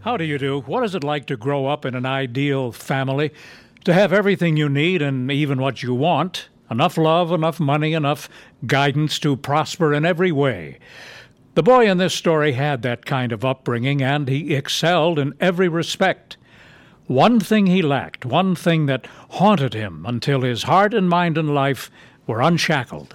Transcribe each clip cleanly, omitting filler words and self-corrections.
How do you do? What is it like to grow up in an ideal family? To have everything you need and even what you want? Enough love, enough money, enough guidance to prosper in every way. The boy in this story had that kind of upbringing, and he excelled in every respect. One thing he lacked, one thing that haunted him until his heart and mind and life were unshackled.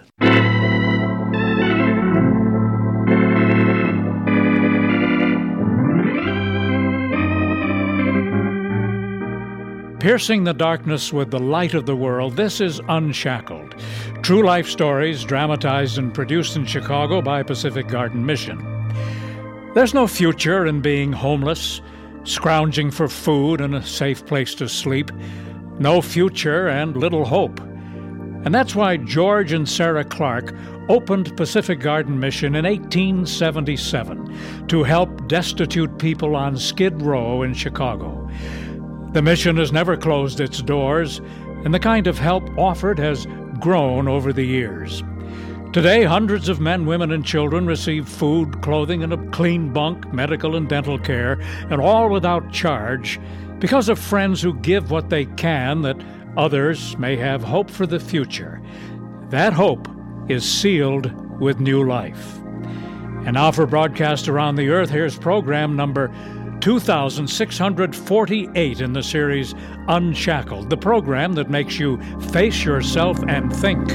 Piercing the darkness with the light of the world, this is Unshackled. True life stories dramatized and produced in Chicago by Pacific Garden Mission. There's no future in being homeless, scrounging for food and a safe place to sleep. No future and little hope. And that's why George and Sarah Clark opened Pacific Garden Mission in 1877 to help destitute people on Skid Row in Chicago. The mission has never closed its doors, and the kind of help offered has grown over the years. Today, hundreds of men, women, and children receive food, clothing, and a clean bunk, medical and dental care, and all without charge because of friends who give what they can that others may have hope for the future. That hope is sealed with new life. And now for broadcast around the earth, here's program number 2648 in the series Unshackled, the program that makes you face yourself and think.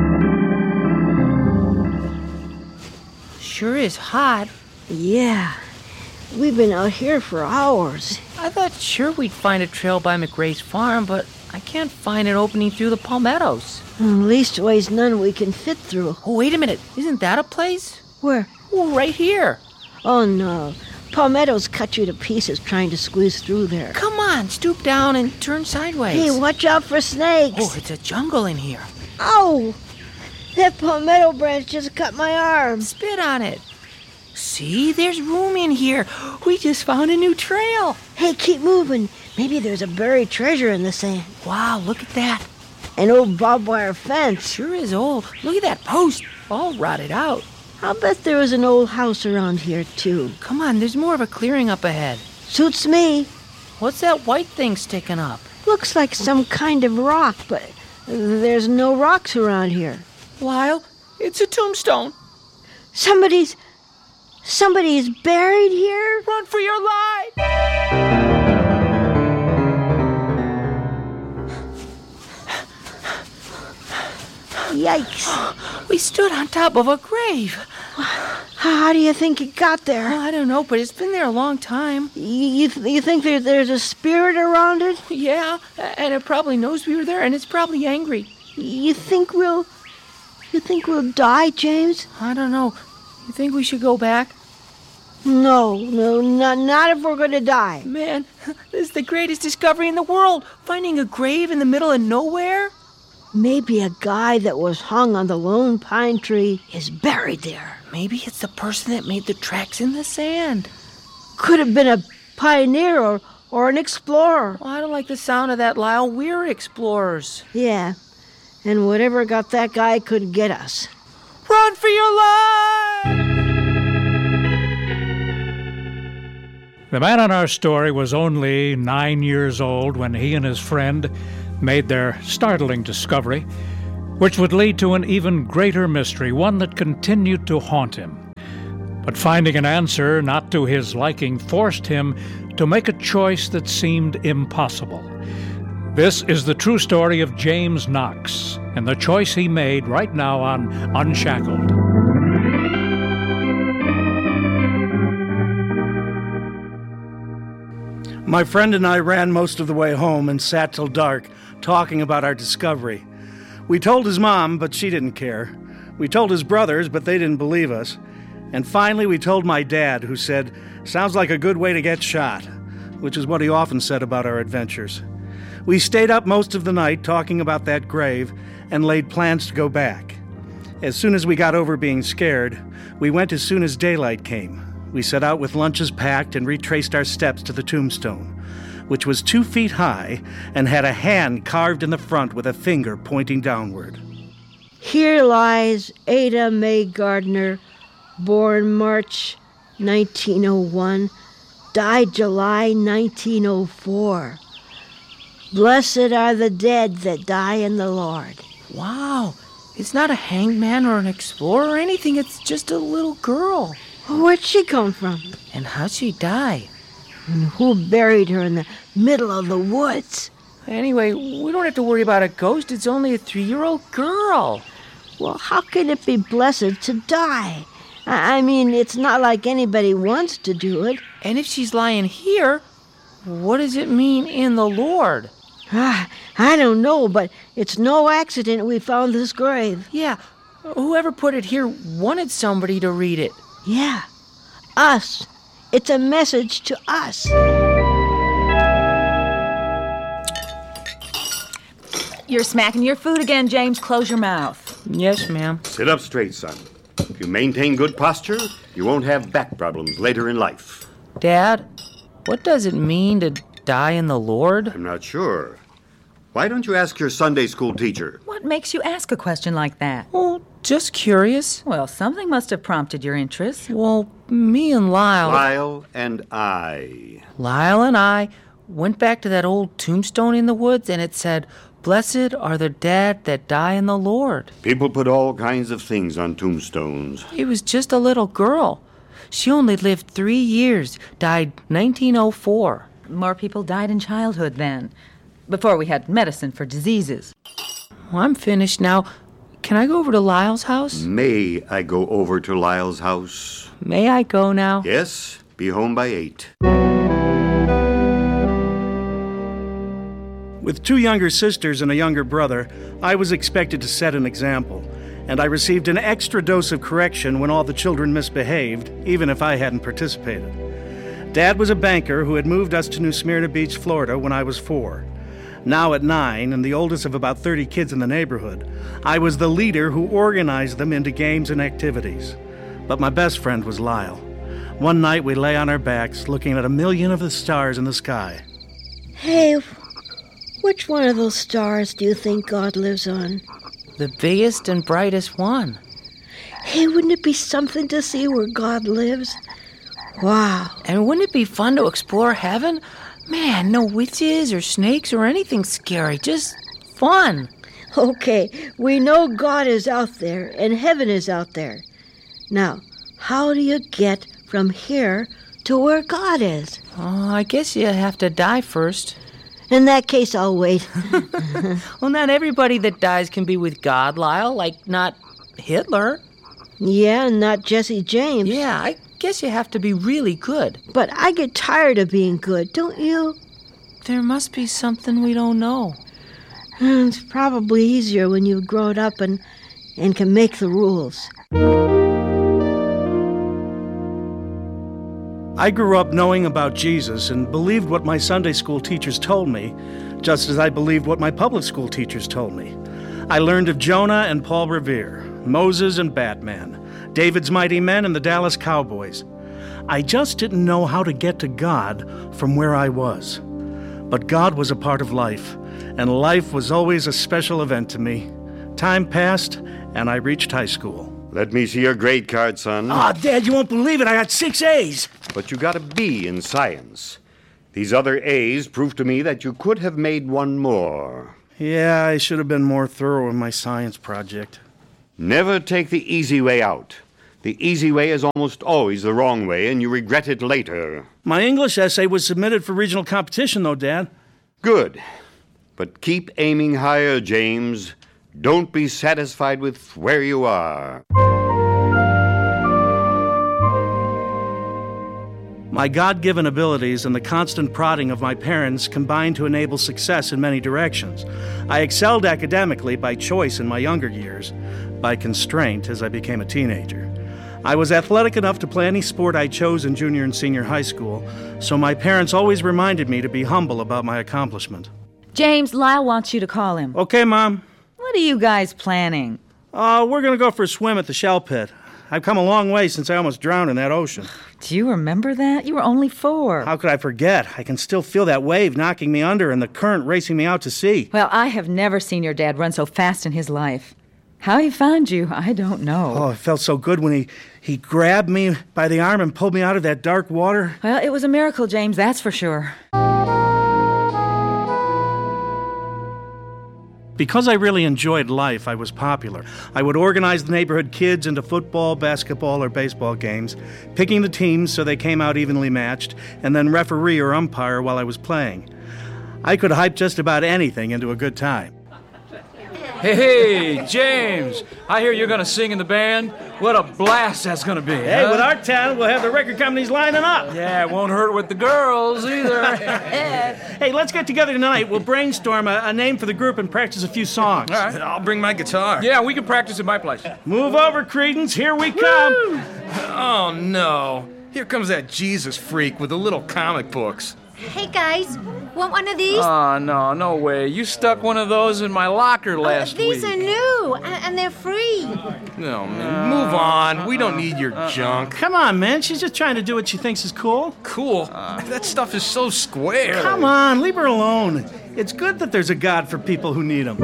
Sure is hot. Yeah, we've been out here for hours. I thought sure we'd find a trail by McRae's farm, but I can't find an opening through the palmettos. Leastways none we can fit through. Oh, wait a minute. Isn't that a place? Where? Oh, right here. Oh, no. Palmettos cut you to pieces trying to squeeze through there. Come on, stoop down and turn sideways. Hey, watch out for snakes. Oh, it's a jungle in here. Ow! That palmetto branch just cut my arm. Spit on it. See, there's room in here. We just found a new trail. Hey, keep moving. Maybe there's a buried treasure in the sand. Wow, look at that. An old barbed wire fence. Sure is old. Look at that post, all rotted out. I'll bet there was an old house around here, too. Come on, there's more of a clearing up ahead. Suits me. What's that white thing sticking up? Looks like some kind of rock, but there's no rocks around here. Lyle, it's a tombstone. Somebody's buried here? Run for your life! Yikes. We stood on top of a grave. How do you think it got there? I don't know, but it's been there a long time. You think there's a spirit around it? Yeah, and it probably knows we were there, and it's probably angry. You think we'll die, James? I don't know. You think we should go back? No, not if we're going to die. Man, this is the greatest discovery in the world. Finding a grave in the middle of nowhere? Maybe a guy that was hung on the lone pine tree is buried there. Maybe it's the person that made the tracks in the sand. Could have been a pioneer or an explorer. Well, I don't like the sound of that, Lyle. We're explorers. Yeah, and whatever got that guy could get us. Run for your life! The man in our story was only 9 years old when he and his friend made their startling discovery, which would lead to an even greater mystery, one that continued to haunt him. But finding an answer not to his liking forced him to make a choice that seemed impossible. This is the true story of James Knox and the choice he made right now on Unshackled. My friend and I ran most of the way home and sat till dark, talking about our discovery. We told his mom, but she didn't care. We told his brothers, but they didn't believe us. And finally, we told my dad, who said, "Sounds like a good way to get shot," which is what he often said about our adventures. We stayed up most of the night talking about that grave and laid plans to go back. As soon as we got over being scared, we went as soon as daylight came. We set out with lunches packed and retraced our steps to the tombstone, which was 2 feet high and had a hand carved in the front with a finger pointing downward. Here lies Ada Mae Gardner, born March 1901, died July 1904. Blessed are the dead that die in the Lord. Wow. It's not a hanged man or an explorer or anything. It's just a little girl. Where'd she come from? And how'd she die? And who buried her in the middle of the woods? Anyway, we don't have to worry about a ghost. It's only a 3-year-old girl. Well, how can it be blessed to die? I mean, it's not like anybody wants to do it. And if she's lying here, what does it mean in the Lord? I don't know, but it's no accident we found this grave. Yeah, whoever put it here wanted somebody to read it. Yeah, us. It's a message to us. You're smacking your food again, James. Close your mouth. Yes, ma'am. Sit up straight, son. If you maintain good posture, you won't have back problems later in life. Dad, what does it mean to die in the Lord? I'm not sure. Why don't you ask your Sunday school teacher? What makes you ask a question like that? Well, just curious. Well, something must have prompted your interest. Well, me and Lyle... Lyle and I. Lyle and I went back to that old tombstone in the woods, and it said, "Blessed are the dead that die in the Lord." People put all kinds of things on tombstones. It was just a little girl. She only lived 3 years, died 1904. More people died in childhood then, before we had medicine for diseases. Well, I'm finished now. Can I go over to Lyle's house? May I go over to Lyle's house? May I go now? Yes, be home by 8. With 2 younger sisters and a younger brother, I was expected to set an example, and I received an extra dose of correction when all the children misbehaved, even if I hadn't participated. Dad was a banker who had moved us to New Smyrna Beach, Florida, when I was 4. Now at 9, and the oldest of about 30 kids in the neighborhood, I was the leader who organized them into games and activities. But my best friend was Lyle. One night we lay on our backs, looking at 1,000,000 of the stars in the sky. Hey, which one of those stars do you think God lives on? The biggest and brightest one. Hey, wouldn't it be something to see where God lives? Wow. And wouldn't it be fun to explore heaven? Man, no witches or snakes or anything scary. Just fun. Okay, we know God is out there and heaven is out there. Now, how do you get from here to where God is? Oh, I guess you have to die first. In that case, I'll wait. Well, not everybody that dies can be with God, Lyle. Like, not Hitler. Yeah, not Jesse James. Yeah, I guess you have to be really good. But I get tired of being good, don't you? There must be something we don't know. It's probably easier when you've grown up and can make the rules. I grew up knowing about Jesus and believed what my Sunday school teachers told me, just as I believed what my public school teachers told me. I learned of Jonah and Paul Revere, Moses and Batman, David's Mighty Men and the Dallas Cowboys. I just didn't know how to get to God from where I was. But God was a part of life, and life was always a special event to me. Time passed, and I reached high school. Let me see your grade card, son. Dad, you won't believe it. I got 6 A's. But you got a B in science. These other A's prove to me that you could have made one more. Yeah, I should have been more thorough in my science project. Never take the easy way out. The easy way is almost always the wrong way, and you regret it later. My English essay was submitted for regional competition, though, Dad. Good. But keep aiming higher, James. Don't be satisfied with where you are. My God-given abilities and the constant prodding of my parents combined to enable success in many directions. I excelled academically by choice in my younger years, by constraint as I became a teenager. I was athletic enough to play any sport I chose in junior and senior high school, so my parents always reminded me to be humble about my accomplishment. James, Lyle wants you to call him. Okay, Mom. What are you guys planning? We're going to go for a swim at the Shell Pit. I've come a long way since I almost drowned in that ocean. Do you remember that? You were only 4. How could I forget? I can still feel that wave knocking me under and the current racing me out to sea. Well, I have never seen your dad run so fast in his life. How he found you, I don't know. Oh, it felt so good when he grabbed me by the arm and pulled me out of that dark water. Well, it was a miracle, James, that's for sure. Because I really enjoyed life, I was popular. I would organize the neighborhood kids into football, basketball, or baseball games, picking the teams so they came out evenly matched, and then referee or umpire while I was playing. I could hype just about anything into a good time. Hey, James, I hear you're going to sing in the band. What a blast that's going to be. Hey, with our talent, we'll have the record companies lining up. Yeah, it won't hurt with the girls either. Hey, let's get together tonight. We'll brainstorm a name for the group and practice a few songs. All right. I'll bring my guitar. Yeah, we can practice at my place. Move over, Credence. Here we come. Woo! Oh, no. Here comes that Jesus freak with the little comic books. Hey, guys, want one of these? Oh, no way. You stuck one of those in my locker last week. These are new, and they're free. No, man, move on. We don't need your junk. Come on, man. She's just trying to do what she thinks is cool. Cool? That stuff is so square. Come on, leave her alone. It's good that there's a God for people who need him.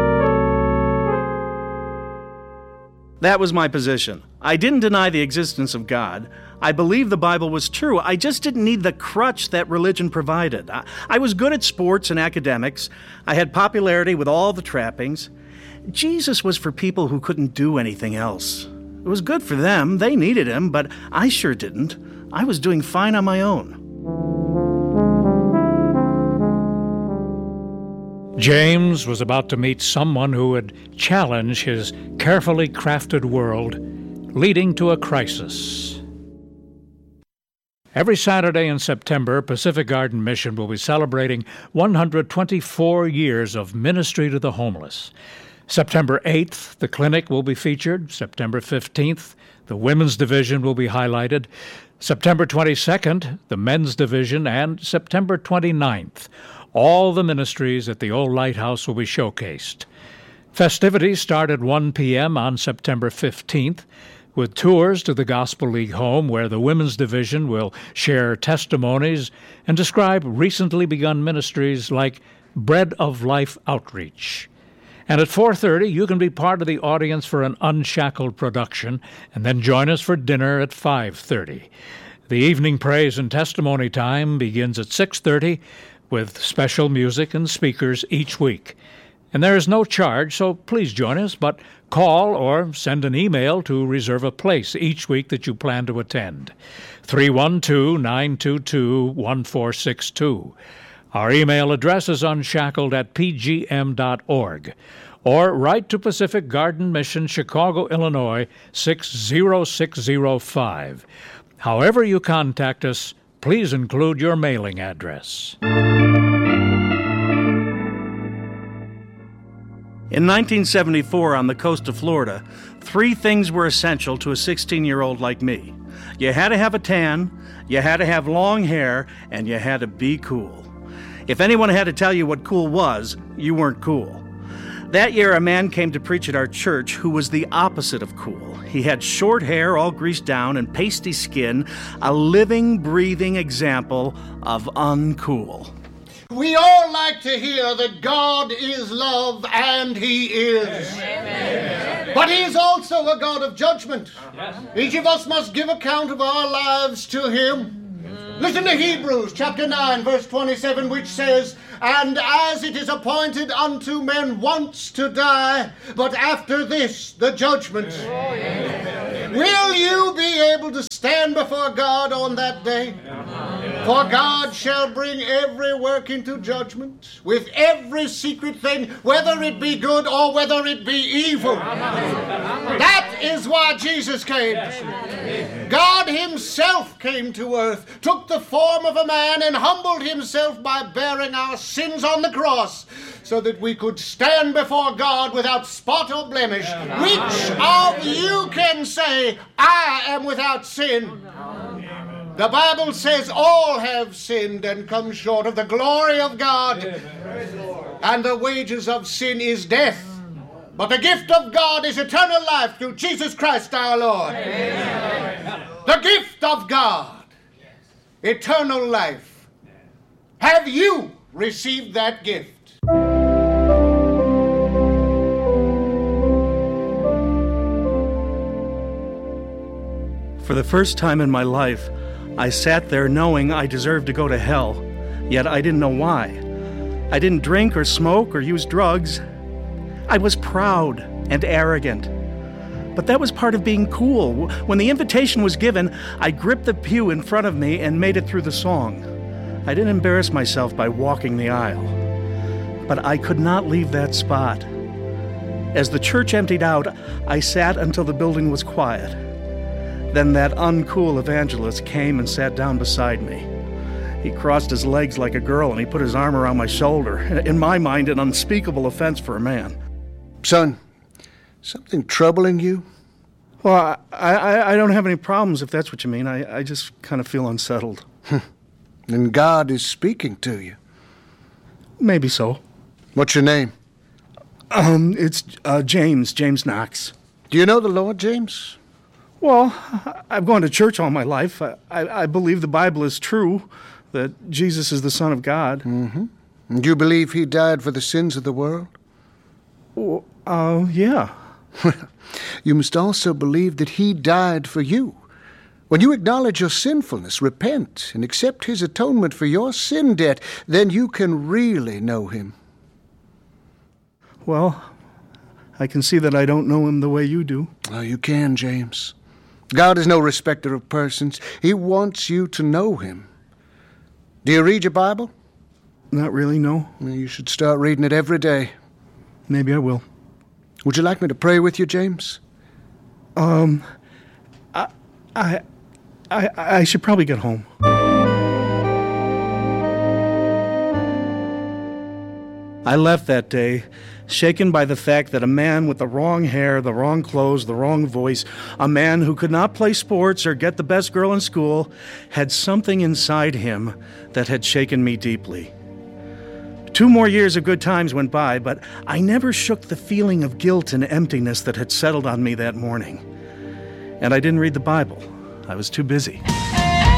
That was my position. I didn't deny the existence of God. I believed the Bible was true. I just didn't need the crutch that religion provided. I was good at sports and academics. I had popularity with all the trappings. Jesus was for people who couldn't do anything else. It was good for them. They needed him, but I sure didn't. I was doing fine on my own. James was about to meet someone who would challenge his carefully crafted world, leading to a crisis. Every Saturday in September, Pacific Garden Mission will be celebrating 124 years of ministry to the homeless. September 8th, the clinic will be featured. September 15th, the women's division will be highlighted. September 22nd, the men's division, and September 29th, all the ministries at the old lighthouse will be showcased. Festivities start at 1 p.m. on September 15th, with tours to the Gospel League home, where the women's division will share testimonies and describe recently begun ministries like Bread of Life Outreach. And at 4:30, you can be part of the audience for an Unshackled production, and then join us for dinner at 5:30. The evening praise and testimony time begins at 6:30, with special music and speakers each week. And there is no charge, so please join us, but call or send an email to reserve a place each week that you plan to attend. 312-922-1462. Our email address is unshackled@pgm.org. Or write to Pacific Garden Mission, Chicago, Illinois, 60605. However you contact us, please include your mailing address. In 1974, on the coast of Florida, 3 things were essential to a 16-year-old like me. You had to have a tan, you had to have long hair, and you had to be cool. If anyone had to tell you what cool was, you weren't cool. That year, a man came to preach at our church who was the opposite of cool. He had short hair, all greased down, and pasty skin, a living, breathing example of uncool. We all like to hear that God is love, and He is. Amen. But He is also a God of judgment. Each of us must give account of our lives to Him. Listen to Hebrews chapter 9, verse 27, which says, "And as it is appointed unto men once to die, but after this the judgment." Will you be able to stand before God on that day? For God shall bring every work into judgment, with every secret thing, whether it be good or whether it be evil. That is why Jesus came. God Himself came to earth, took the form of a man, and humbled Himself by bearing our sins on the cross, so that we could stand before God without spot or blemish. Which of you can say, "I am without sin"? The Bible says all have sinned and come short of the glory of God. And the wages of sin is death. But the gift of God is eternal life through Jesus Christ our Lord. Amen. The gift of God, eternal life. Have you received that gift? For the first time in my life, I sat there knowing I deserved to go to hell, yet I didn't know why. I didn't drink or smoke or use drugs. I was proud and arrogant. But that was part of being cool. When the invitation was given, I gripped the pew in front of me and made it through the song. I didn't embarrass myself by walking the aisle. But I could not leave that spot. As the church emptied out, I sat until the building was quiet. Then that uncool evangelist came and sat down beside me. He crossed his legs like a girl and he put his arm around my shoulder. In my mind, an unspeakable offense for a man. Son, something troubling you? Well, I don't have any problems, if that's what you mean. I just kind of feel unsettled. Then God is speaking to you. Maybe so. What's your name? It's James Knox. Do you know the Lord, James? Well, I've gone to church all my life. I believe the Bible is true, that Jesus is the Son of God. Mm-hmm. And you believe he died for the sins of the world? Yeah. You must also believe that he died for you. When you acknowledge your sinfulness, repent, and accept his atonement for your sin debt, then you can really know him. Well, I can see that I don't know him the way you do. Oh, you can, James. God is no respecter of persons. He wants you to know him. Do you read your Bible? Not really, no. Well, you should start reading it every day. Maybe I will. Would you like me to pray with you, James? I should probably get home. I left that day, shaken by the fact that a man with the wrong hair, the wrong clothes, the wrong voice, a man who could not play sports or get the best girl in school, had something inside him that had shaken me deeply. 2 more years of good times went by, but I never shook the feeling of guilt and emptiness that had settled on me that morning. And I didn't read the Bible. I was too busy.